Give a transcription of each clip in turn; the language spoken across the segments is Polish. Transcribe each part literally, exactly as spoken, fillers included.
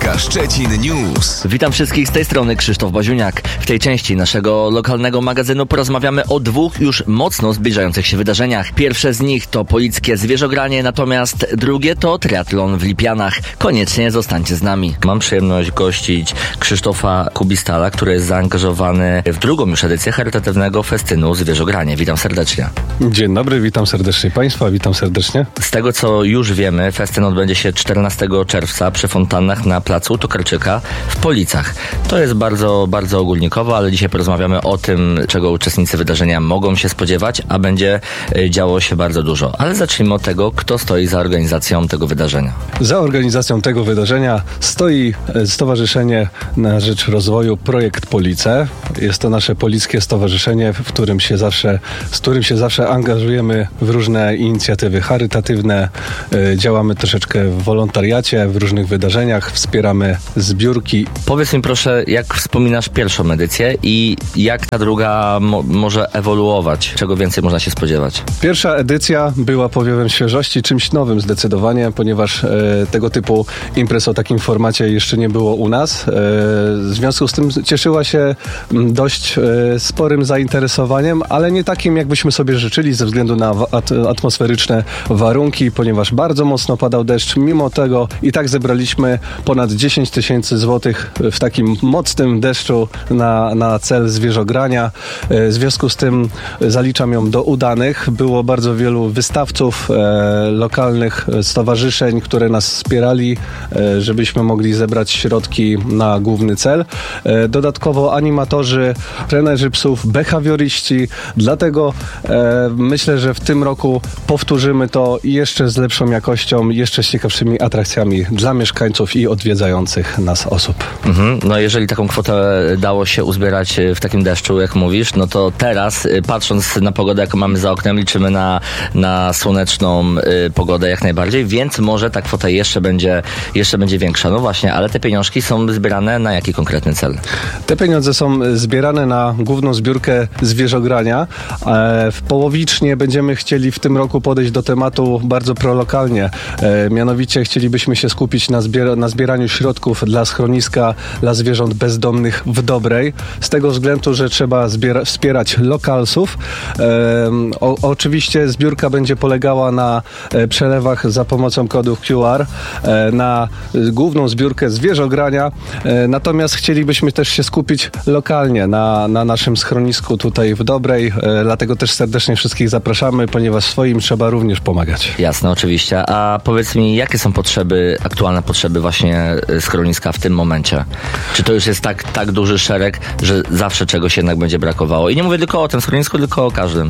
Jedynka Szczecin News. Witam wszystkich z tej strony, Krzysztof Baziuniak. W tej części naszego lokalnego magazynu porozmawiamy o dwóch już mocno zbliżających się wydarzeniach. Pierwsze z nich to polickie zwierzogranie, natomiast drugie to triatlon w Lipianach. Koniecznie zostańcie z nami. Mam przyjemność gościć Krzysztofa Kubistala, który jest zaangażowany w drugą już edycję charytatywnego festynu Zwierzogranie. Witam serdecznie. Dzień dobry, witam serdecznie Państwa, witam serdecznie. Z tego co już wiemy, festyn odbędzie się czternastego czerwca przy fontannach na placu Tokarczyka w Policach. To jest bardzo, bardzo ogólnikowo, ale dzisiaj porozmawiamy o tym, czego uczestnicy wydarzenia mogą się spodziewać, a będzie działo się bardzo dużo. Ale zacznijmy od tego, kto stoi za organizacją tego wydarzenia. Za organizacją tego wydarzenia stoi Stowarzyszenie na Rzecz Rozwoju Projekt Police. Jest to nasze polickie stowarzyszenie, w którym się zawsze, z którym się zawsze angażujemy w różne inicjatywy charytatywne. Działamy troszeczkę w wolontariacie, w różnych wydarzeniach, wspieramy zbiórki. Powiedz mi proszę, jak wspominasz pierwszą edycję i jak ta druga mo- może ewoluować? Czego więcej można się spodziewać? Pierwsza edycja była powiewem świeżości, czymś nowym zdecydowanie, ponieważ e, tego typu imprez o takim formacie jeszcze nie było u nas. E, w związku z tym cieszyła się dość e, sporym zainteresowaniem, ale nie takim, jakbyśmy sobie życzyli ze względu na at- atmosferyczne warunki, ponieważ bardzo mocno padał deszcz. Mimo tego i tak zebraliśmy ponad dziesięć tysięcy złotych w takim mocnym deszczu na, na cel zwierzogrania. W związku z tym zaliczam ją do udanych. Było bardzo wielu wystawców, e, lokalnych stowarzyszeń, które nas wspierali, e, żebyśmy mogli zebrać środki na główny cel. E, dodatkowo animatorzy, trenerzy psów, behawioryści. Dlatego e, myślę, że w tym roku powtórzymy to jeszcze z lepszą jakością, jeszcze z ciekawszymi atrakcjami dla mieszkańców i odwiedzających nas osób. Mhm. No jeżeli taką kwotę dało się uzbierać w takim deszczu, jak mówisz, no to teraz, patrząc na pogodę, jaką mamy za oknem, liczymy na, na słoneczną y, pogodę jak najbardziej, więc może ta kwota jeszcze będzie, jeszcze będzie większa. No właśnie, ale te pieniążki są zbierane na jaki konkretny cel? Te pieniądze są zbierane na główną zbiórkę zwierzogrania. E, w połowicznie będziemy chcieli w tym roku podejść do tematu bardzo prolokalnie. E, mianowicie chcielibyśmy się skupić na, zbier- na zbieraniu środków dla schroniska dla zwierząt bezdomnych w Dobrej. Z tego względu, że trzeba zbiera- wspierać lokalsów. E, o, oczywiście zbiórka będzie polegała na e, przelewach za pomocą kodów Q R, e, na e, główną zbiórkę zwierzogrania. E, natomiast chcielibyśmy też się skupić lokalnie na, na naszym schronisku tutaj w Dobrej. E, dlatego też serdecznie wszystkich zapraszamy, ponieważ swoim trzeba również pomagać. Jasne, oczywiście. A powiedz mi, jakie są potrzeby, aktualne potrzeby właśnie schroniska w tym momencie? Czy to już jest tak, tak duży szereg, że zawsze czegoś jednak będzie brakowało? I nie mówię tylko o tym schronisku, tylko o każdym.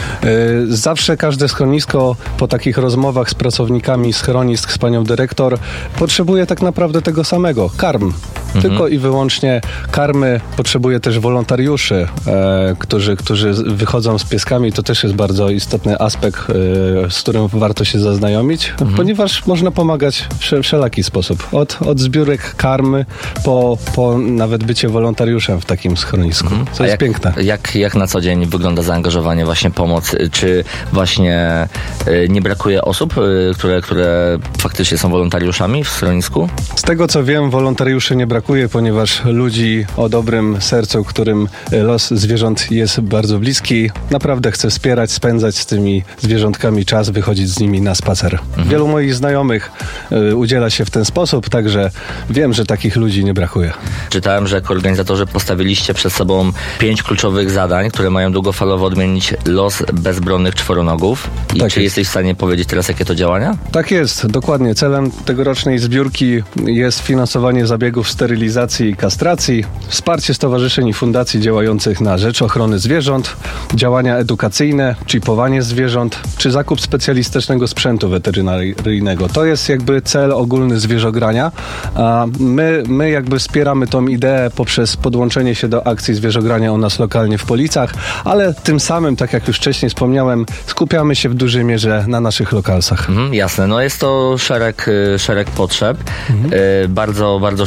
Yy, zawsze każde schronisko po takich rozmowach z pracownikami schronisk, z panią dyrektor, potrzebuje tak naprawdę tego samego. Karm. Mhm. Tylko i wyłącznie karmy. Potrzebuje też wolontariuszy, e, którzy, którzy wychodzą z pieskami. To też jest bardzo istotny aspekt, e, z którym warto się zaznajomić, mhm. ponieważ można pomagać w wszelaki sposób. Od, od zbiórek karmy po, po nawet bycie wolontariuszem w takim schronisku. Mhm. Co jest jak, piękne. Jak, jak na co dzień wygląda zaangażowanie, właśnie pomoc? Czy właśnie y, nie brakuje osób, y, które, które faktycznie są wolontariuszami w schronisku? Z tego co wiem, wolontariuszy nie brakuje, ponieważ ludzi o dobrym sercu, którym los zwierząt jest bardzo bliski, naprawdę chce wspierać, spędzać z tymi zwierzątkami czas, wychodzić z nimi na spacer. Mhm. Wielu moich znajomych y, udziela się w ten sposób, także wiem, że takich ludzi nie brakuje. Czytałem, że jako organizatorzy postawiliście przed sobą pięć kluczowych zadań, które mają długofalowo odmienić los bezbronnych czworonogów. I tak czy jest. jesteś w stanie powiedzieć teraz, jakie to działania? Tak jest, dokładnie. Celem tegorocznej zbiórki jest finansowanie zabiegów sterylizacji i kastracji, wsparcie stowarzyszeń i fundacji działających na rzecz ochrony zwierząt, działania edukacyjne, chipowanie zwierząt, czy zakup specjalistycznego sprzętu weterynaryjnego. To jest jakby cel ogólny zwierzogrania. A my, my jakby wspieramy tą ideę poprzez podłączenie się do akcji zwierzogrania u nas lokalnie w Policach, ale tym samym, tak jak już wcześniej wspomniałem, skupiamy się w dużej mierze na naszych lokalsach. Mhm, jasne, no jest to szereg, szereg potrzeb, mhm. y, bardzo, bardzo szczytnych.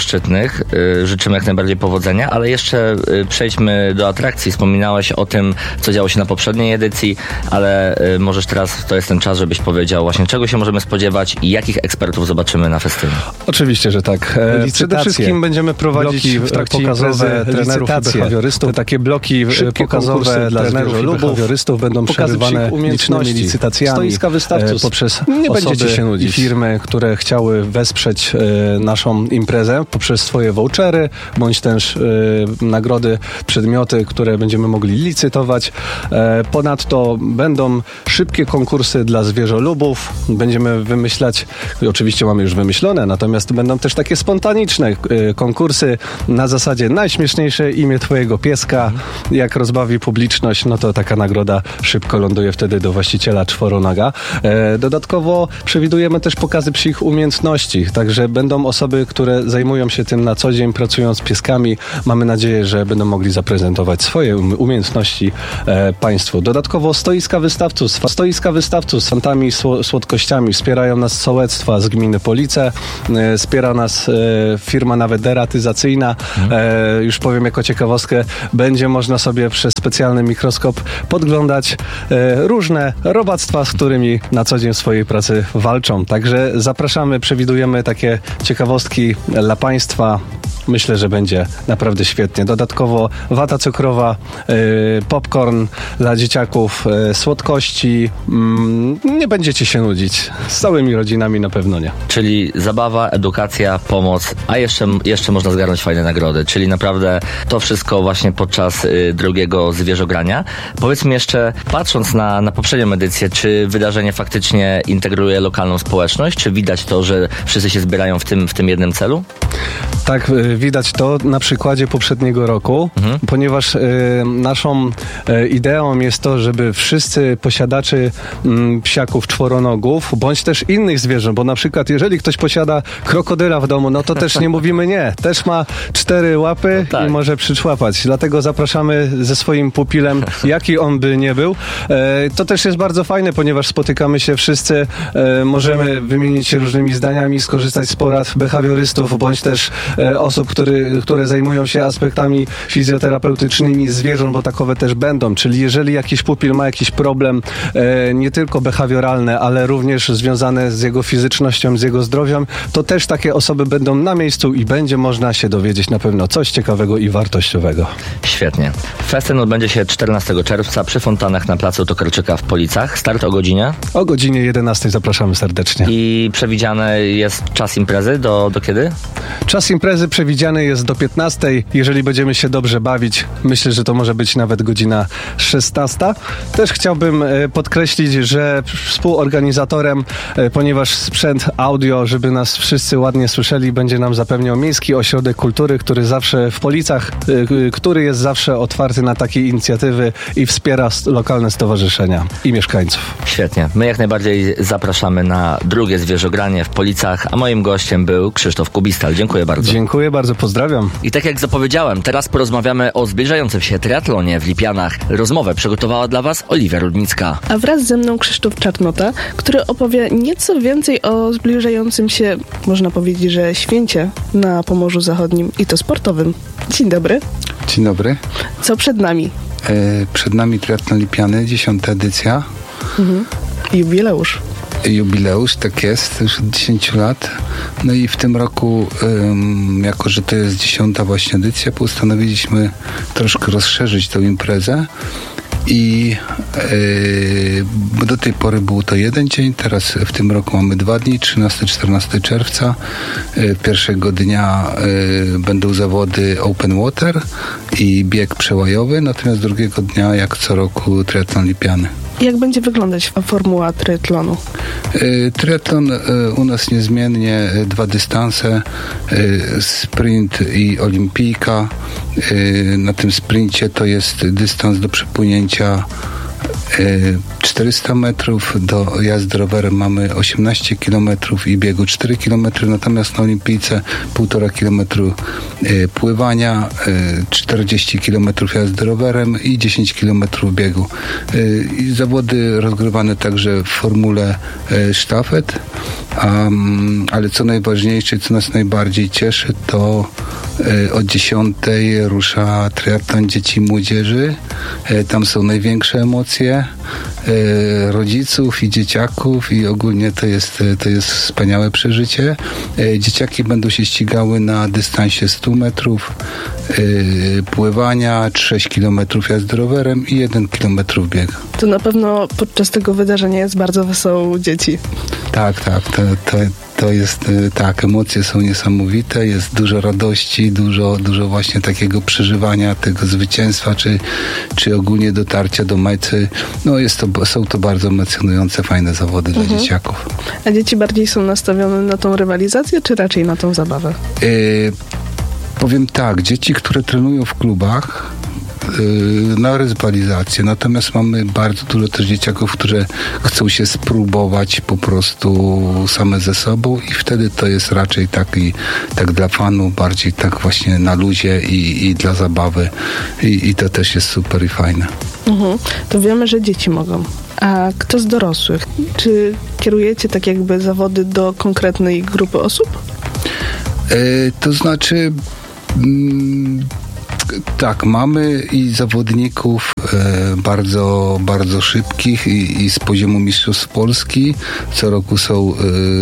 innych. Życzymy jak najbardziej powodzenia, ale jeszcze przejdźmy do atrakcji. Wspominałeś o tym, co działo się na poprzedniej edycji, ale możesz teraz, to jest ten czas, żebyś powiedział właśnie, czego się możemy spodziewać i jakich ekspertów zobaczymy na festynie. Oczywiście, że tak. E, przede wszystkim będziemy prowadzić w trakcie pokazowe trenerów i behawiorystów. Takie bloki pokazowe dla trenerów i behawiorystów będą przerywane licznymi licytacjami. Stoiska wystawców poprzez nie będziecie się nudzić. I firmy, które chciały wesprzeć e, naszą imprezę poprzez swoje vouchery, bądź też e, nagrody, przedmioty, które będziemy mogli licytować. E, ponadto będą szybkie konkursy dla zwierzolubów. Będziemy wymyślać, oczywiście mamy już wymyślone, natomiast będą też takie spontaniczne e, konkursy na zasadzie najśmieszniejsze imię twojego pieska. Jak rozbawi publiczność, no to taka nagroda szybko ląduje wtedy do właściciela czworonaga. E, dodatkowo przewidujemy też pokazy psich umiejętności, także będą osoby, które zajmują się tym na co dzień, pracują z pieskami. Mamy nadzieję, że będą mogli zaprezentować swoje umiejętności e, państwu. Dodatkowo stoiska wystawców, stoiska wystawców z fantami, słodkościami. Wspierają nas sołectwa z gminy Police, e, wspiera nas e, firma nawet deratyzacyjna. E, już powiem jako ciekawostkę, będzie można sobie przez specjalny mikroskop podglądać e, różne robactwa, z którymi na co dzień w swojej pracy walczą. Także zapraszamy, przewidujemy takie ciekawostki dla państwa. Myślę, że będzie naprawdę świetnie. Dodatkowo wata cukrowa, yy, popcorn dla dzieciaków, yy, słodkości. Yy, nie będziecie się nudzić. Z całymi rodzinami na pewno nie. Czyli zabawa, edukacja, pomoc, a jeszcze, jeszcze można zgarnąć fajne nagrody. Czyli naprawdę to wszystko właśnie podczas yy, drugiego zwierzogrania. Powiedz mi jeszcze, patrząc na, na poprzednią edycję, czy wydarzenie faktycznie integruje lokalną społeczność? Czy widać to, że wszyscy się zbierają w tym, w tym jednym celu? Tak, widać to na przykładzie poprzedniego roku, mhm. ponieważ y, naszą y, ideą jest to, żeby wszyscy posiadaczy y, psiaków czworonogów, bądź też innych zwierząt, bo na przykład jeżeli ktoś posiada krokodyla w domu, no to też nie mówimy nie. Też ma cztery łapy no tak. i może przyczłapać. Dlatego zapraszamy ze swoim pupilem, jaki on by nie był. Y, to też jest bardzo fajne, ponieważ spotykamy się wszyscy, y, możemy wymienić się różnymi zdaniami, skorzystać z porad behawiorystów, bądź też y, osób, który, które zajmują się aspektami fizjoterapeutycznymi zwierząt, bo takowe też będą. Czyli jeżeli jakiś pupil ma jakiś problem e, nie tylko behawioralny, ale również związane z jego fizycznością, z jego zdrowiem, to też takie osoby będą na miejscu i będzie można się dowiedzieć na pewno coś ciekawego i wartościowego. Świetnie. Festyn odbędzie się czternastego czerwca przy fontannach na placu Tokarczyka w Policach. Start o godzinie? O godzinie jedenastej zapraszamy serdecznie. I przewidziany jest czas imprezy do, do kiedy? Czas imprezy przewidziany jest do piętnastej. Jeżeli będziemy się dobrze bawić, myślę, że to może być nawet godzina szesnasta. Też chciałbym podkreślić, że współorganizatorem, ponieważ sprzęt audio, żeby nas wszyscy ładnie słyszeli, będzie nam zapewniał Miejski Ośrodek Kultury, który zawsze w Policach, który jest zawsze otwarty na takie inicjatywy i wspiera lokalne stowarzyszenia i mieszkańców. Świetnie. My jak najbardziej zapraszamy na drugie zwierzogranie w Policach, a moim gościem był Krzysztof Kubistal. Dziękuję bardzo. Dziękuję bardzo, pozdrawiam. I tak jak zapowiedziałem, teraz porozmawiamy o zbliżającym się triatlonie w Lipianach. Rozmowę przygotowała dla Was Oliwia Rudnicka. A wraz ze mną Krzysztof Czarnota, który opowie nieco więcej o zbliżającym się, można powiedzieć, że święcie na Pomorzu Zachodnim i to sportowym. Dzień dobry. Dzień dobry. Co przed nami? E, przed nami triatlon Lipiany, dziesiąta edycja. Mhm. Jubileusz. Jubileusz, tak jest, już od dziesięciu lat. No i w tym roku, ym, jako że to jest dziesiąta właśnie edycja, postanowiliśmy troszkę rozszerzyć tę imprezę. I yy, do tej pory był to jeden dzień, teraz w tym roku mamy dwa dni, trzynastego czternastego czerwca. Yy, pierwszego dnia yy, będą zawody open water i bieg przełajowy, natomiast drugiego dnia, jak co roku, triatlon Lipiany. Jak będzie wyglądać formuła triatlonu? Yy, triatlon yy, u nas niezmiennie yy, dwa dystanse, yy, sprint i olimpijka. Yy, na tym sprincie to jest dystans do przepłynięcia czterysta metrów, do jazdy rowerem mamy osiemnaście kilometrów i biegu cztery kilometry, natomiast na olimpijce półtora kilometru pływania, czterdzieści kilometrów jazdy rowerem i dziesięć kilometrów biegu. I zawody rozgrywane także w formule sztafet, um, ale co najważniejsze, co nas najbardziej cieszy, to od dziesiątej rusza triatlon dzieci i młodzieży. Tam są największe emocje rodziców i dzieciaków i ogólnie to jest, to jest wspaniałe przeżycie. Dzieciaki będą się ścigały na dystansie stu metrów pływania, sześć kilometrów jazdy rowerem i jeden kilometr biegu. To na pewno podczas tego wydarzenia jest bardzo wesoło u dzieci. Tak, tak. To, to, to jest, tak, emocje są niesamowite, jest dużo radości, dużo, dużo właśnie takiego przeżywania tego zwycięstwa, czy, czy ogólnie dotarcia do mety. No jest to, są to bardzo emocjonujące, fajne zawody mhm. dla dzieciaków. A dzieci bardziej są nastawione na tą rywalizację, czy raczej na tą zabawę? Yy, powiem tak, dzieci, które trenują w klubach, na rywalizację. Natomiast mamy bardzo dużo też dzieciaków, które chcą się spróbować po prostu same ze sobą i wtedy to jest raczej tak, i, tak dla fanów, bardziej tak właśnie na luzie i, i dla zabawy. I, I to też jest super i fajne. Mhm. To wiemy, że dzieci mogą. A kto z dorosłych? Czy kierujecie tak jakby zawody do konkretnej grupy osób? Yy, to znaczy... Mm, Tak, mamy i zawodników e, bardzo, bardzo szybkich i, i z poziomu mistrzostw Polski. Co roku są e,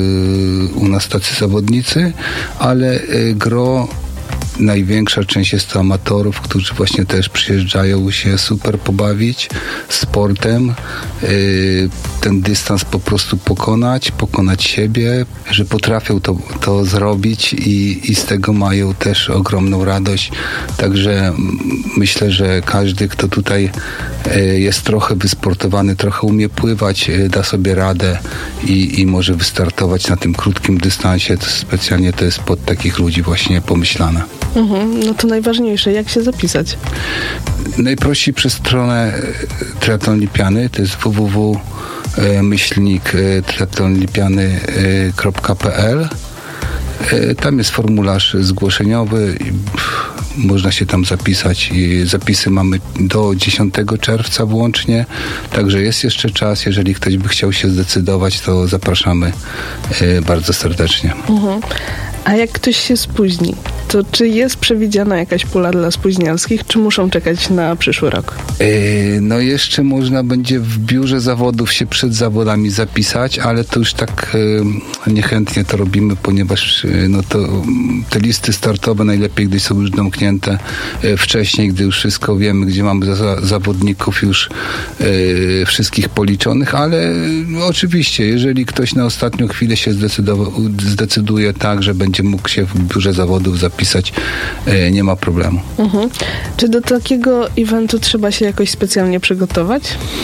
u nas tacy zawodnicy, ale e, gro, największa część jest to amatorów, którzy właśnie też przyjeżdżają się super pobawić sportem, e, ten dystans po prostu pokonać, pokonać siebie, że potrafią to, to zrobić i, i z tego mają też ogromną radość. Także myślę, że każdy, kto tutaj jest trochę wysportowany, trochę umie pływać, da sobie radę i, i może wystartować na tym krótkim dystansie. To specjalnie to jest pod takich ludzi właśnie pomyślane. Mhm, no to najważniejsze, jak się zapisać? Najprościej przez stronę Triatlon Lipiany, to jest w w w myślnik triatlonlipiany kropka p l. Tam jest formularz zgłoszeniowy, można się tam zapisać. Zapisy mamy do dziesiątego czerwca włącznie, także jest jeszcze czas. Jeżeli ktoś by chciał się zdecydować, to zapraszamy bardzo serdecznie. Mhm. A jak ktoś się spóźni, to czy jest przewidziana jakaś pula dla spóźnialskich, czy muszą czekać na przyszły rok? Yy, no jeszcze można będzie w biurze zawodów się przed zawodami zapisać, ale to już tak yy, niechętnie to robimy, ponieważ yy, no to, te listy startowe najlepiej, gdy są już domknięte yy, wcześniej, gdy już wszystko wiemy, gdzie mamy za, zawodników już yy, wszystkich policzonych, ale yy, oczywiście, jeżeli ktoś na ostatnią chwilę się zdecyduje tak, że będzie mógł się w biurze zawodów zapisać, yy, nie ma problemu. Mhm. Czy do takiego eventu trzeba się jakoś specjalnie przygotować?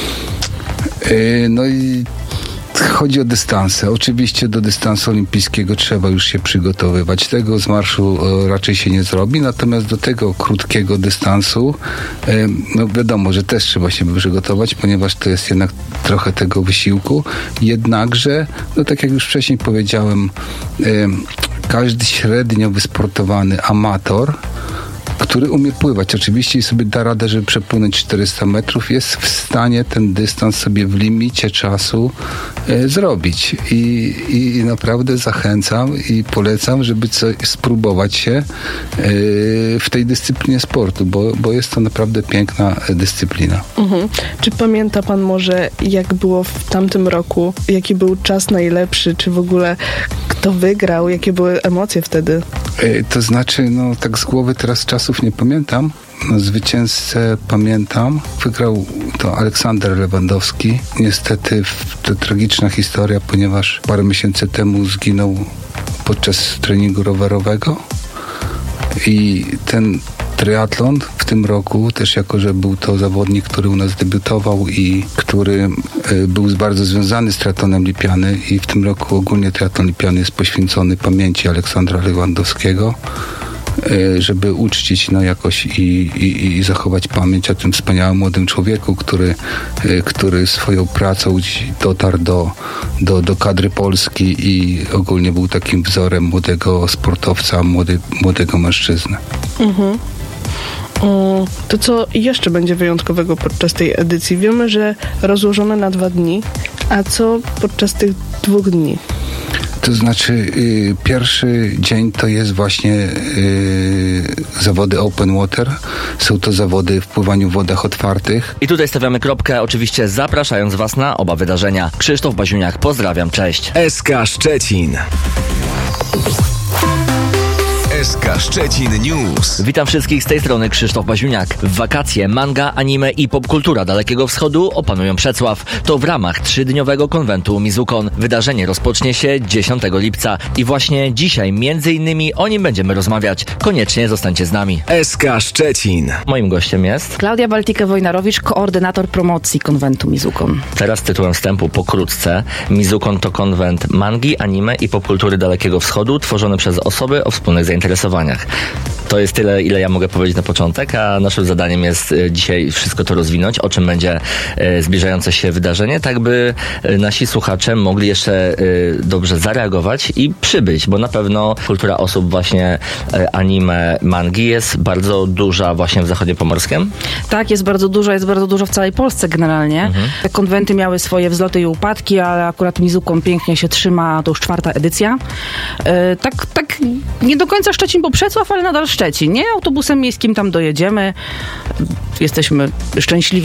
Yy, no i chodzi o dystanse. Oczywiście do dystansu olimpijskiego trzeba już się przygotowywać. Tego z marszu e, raczej się nie zrobi, natomiast do tego krótkiego dystansu e, no wiadomo, że też trzeba się przygotować, ponieważ to jest jednak trochę tego wysiłku. Jednakże, no tak jak już wcześniej powiedziałem, e, każdy średnio wysportowany amator, który umie pływać oczywiście i sobie da radę, żeby przepłynąć czterysta metrów, jest w stanie ten dystans sobie w limicie czasu e, zrobić. I, I naprawdę zachęcam i polecam, żeby coś, spróbować się e, w tej dyscyplinie sportu, bo, bo jest to naprawdę piękna dyscyplina. Mhm. Czy pamięta pan może, jak było w tamtym roku? Jaki był czas najlepszy? Czy w ogóle kto wygrał? Jakie były emocje wtedy? E, to znaczy, no tak z głowy teraz czasów nie pamiętam. No, zwycięzcę pamiętam. Wygrał to Aleksander Lewandowski. Niestety to tragiczna historia, ponieważ parę miesięcy temu zginął podczas treningu rowerowego i ten triatlon w tym roku, też jako, że był to zawodnik, który u nas debiutował i który y, był bardzo związany z triatlonem Lipiany i w tym roku ogólnie triatlon Lipiany jest poświęcony pamięci Aleksandra Lewandowskiego. żeby uczcić no jakoś i, i, i zachować pamięć o tym wspaniałym młodym człowieku, który, który swoją pracą dotarł do, do, do kadry Polski i ogólnie był takim wzorem młodego sportowca, młody, młodego mężczyzny. Mhm. To co jeszcze będzie wyjątkowego podczas tej edycji? Wiemy, że rozłożone na dwa dni, a co podczas tych dwóch dni? To znaczy y, pierwszy dzień to jest właśnie y, zawody open water. Są to zawody w pływaniu w wodach otwartych. I tutaj stawiamy kropkę, oczywiście zapraszając Was na oba wydarzenia. Krzysztof Baziuniak, pozdrawiam, cześć. S K Szczecin. S K Szczecin News. Witam wszystkich z tej strony Krzysztof Baziuniak. W wakacje manga, anime i popkultura Dalekiego Wschodu opanują Przecław. To w ramach trzydniowego konwentu Mizukon. Wydarzenie rozpocznie się dziesiątego lipca i właśnie dzisiaj między innymi o nim będziemy rozmawiać. Koniecznie zostańcie z nami. S K Szczecin. Moim gościem jest Klaudia Baltike-Wojnarowicz, koordynator promocji konwentu Mizukon. Teraz tytułem wstępu pokrótce. Mizukon to konwent mangi, anime i popkultury Dalekiego Wschodu tworzony przez osoby o wspólnych zainteresowaniach. To jest tyle, ile ja mogę powiedzieć na początek, a naszym zadaniem jest dzisiaj wszystko to rozwinąć, o czym będzie zbliżające się wydarzenie, tak by nasi słuchacze mogli jeszcze dobrze zareagować i przybyć, bo na pewno kultura osób właśnie anime, mangi jest bardzo duża właśnie w Zachodniopomorskiem. Tak, jest bardzo dużo, jest bardzo dużo w całej Polsce generalnie. Mhm. Te konwenty miały swoje wzloty i upadki, ale akurat Mizukon pięknie się trzyma, to już czwarta edycja. E, tak, tak nie do końca Szczecin, bo Przecław, ale nadal Szczecin, nie? Autobusem miejskim tam dojedziemy. Jesteśmy szczęśliwi